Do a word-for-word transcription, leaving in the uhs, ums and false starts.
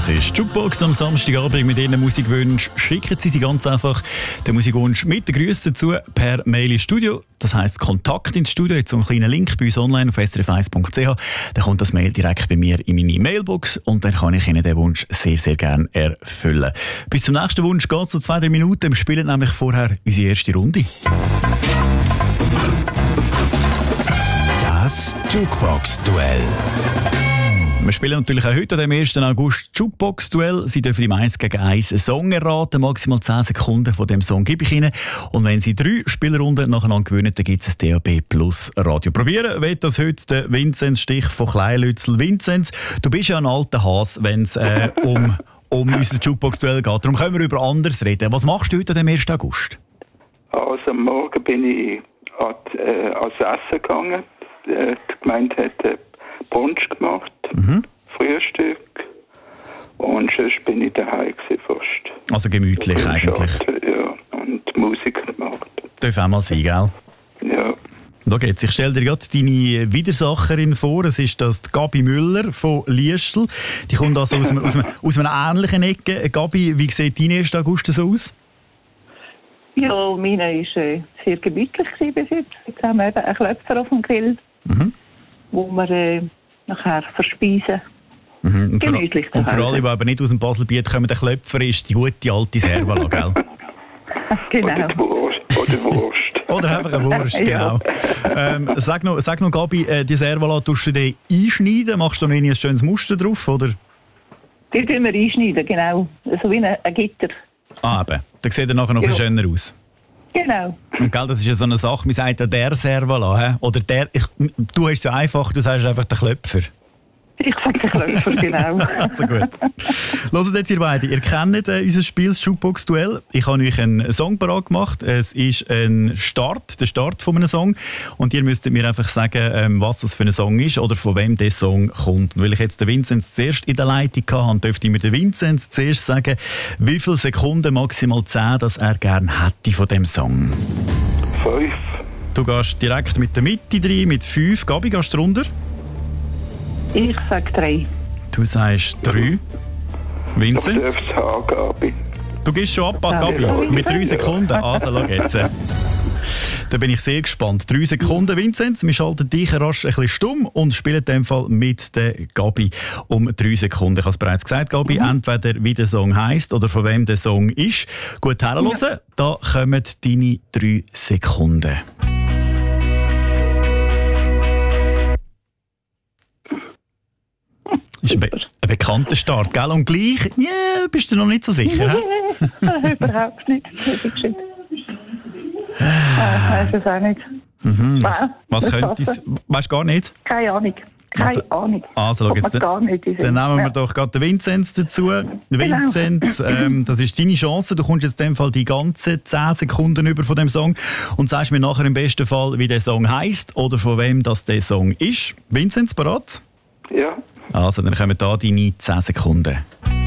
Das ist Jukebox am Samstagabend mit Ihren Musikwünschen. Schicken Sie sie ganz einfach den Musikwunsch mit den Grüßen dazu per Mail ins Studio. Das heisst Kontakt ins Studio. Jetzt so einen kleinen Link bei uns online auf s r f eins punkt c h. Dann kommt das Mail direkt bei mir in meine Mailbox und dann kann ich Ihnen den Wunsch sehr, sehr gerne erfüllen. Bis zum nächsten Wunsch geht es so zwei, drei Minuten. Wir spielen nämlich vorher unsere erste Runde. Das Jukebox-Duell. Wir spielen natürlich auch heute, am ersten August, Jukebox-Duell. Sie dürfen im eins gegen eins einen Song erraten. Maximal zehn Sekunden von dem Song gebe ich Ihnen. Und wenn Sie drei Spielrunden nacheinander gewinnen, dann gibt es ein D A B Plus Radio. Probieren wird das heute der Vinzenz Stich von Kleinlützel. Vinzenz, du bist ja ein alter Has, wenn es äh, um, um unser Jukebox-Duell geht. Darum können wir über anderes reden. Was machst du heute am ersten August? Also am Morgen bin ich an, äh, ans Essen gegangen. Die Gemeinde hat äh, Brunch gemacht, mhm. Frühstück und sonst bin ich daheim gewesen fast. Also gemütlich eigentlich. Ja, und Musik gemacht. Darf auch mal sein, gell? Ja. Da geht's. Ich stelle dir gerade deine Widersacherin vor. Es ist das die Gabi Müller von Liestl. Die kommt also aus einem, aus einem, aus einer ähnlichen Ecke. Gabi, wie sieht dein erster August so aus? Ja, meine war äh, sehr gemütlich bis jetzt. Jetzt haben wir eben einen Klöpfer auf dem Grill, mhm. wo wir äh, nachher verspeisen. Mhm. Und gemütlich. Für, und für alle, die aber nicht aus dem Baselbiet kommen, der Klöpfer ist die gute alte Servala, gell? Genau. Oder die Wurst. Oder Wurst. Oder einfach eine Wurst, genau. Ja. Ähm, sag, noch, sag noch, Gabi, äh, die Servala tust du die einschneiden? Machst du noch ein schönes Muster drauf, oder? Die tun wir einschneiden, genau. So wie ein, ein Gitter. Ah, eben. Dann sieht er nachher noch ja. ein bisschen schöner aus. Genau. Und gell, das ist ja so eine Sache, man sagt ja der Servala, he? Oder der, ich, du hast es ja einfach, du sagst einfach der Klöpfer. Ich sage den Klöpfer, genau. Also gut. Hört jetzt ihr beide, ihr kennt äh, unser Spiel, das Jukebox-Duell. Ich habe euch einen Song parat gemacht. Es ist ein Start, der Start von einem Song. Und ihr müsstet mir einfach sagen, ähm, was das für ein Song ist oder von wem der Song kommt. Und weil ich jetzt den Vinzenz zuerst in der Leitung hatte, dürfte ich mir den Vinzenz zuerst sagen, wie viele Sekunden, maximal zehn, dass er gerne hätte von dem Song. Fünf. Du gehst direkt mit der Mitte rein, mit fünf. Gabi, gehst du runter? Ich sage drei. Du sagst drei. Vinzenz? Ich darf es haben, Gabi. Du gehst schon ab, Gabi, mit drei Sekunden. Also, schau jetzt. Da bin ich sehr gespannt. Drei Sekunden, Vinzenz. Wir schalten dich rasch ein bisschen stumm und spielen in dem Fall mit der Gabi um drei Sekunden. Ich habe es bereits gesagt, Gabi, mhm. entweder wie der Song heisst oder von wem der Song ist. Gut herhören, ja. Da kommen deine drei Sekunden. Das ist ein, be- ein bekannter Start, gell? Und gleich, ja, yeah, bist du noch nicht so sicher, hä? Überhaupt nicht. Ich weiß es auch nicht. Mhm, was was könnte es? Weißt du gar nicht? Keine Ahnung. Keine also, Ahnung. Also, schau jetzt, gar nicht dann nehmen wir ja. doch gerade den Vinzenz dazu. Vinzenz, genau. ähm, das ist deine Chance. Du kommst jetzt in dem Fall die ganzen zehn Sekunden über von dem Song und sagst mir nachher im besten Fall, wie der Song heisst oder von wem das der Song ist. Vinzenz, bereit? Ja. Also, dann kommen da deine zehn Sekunden.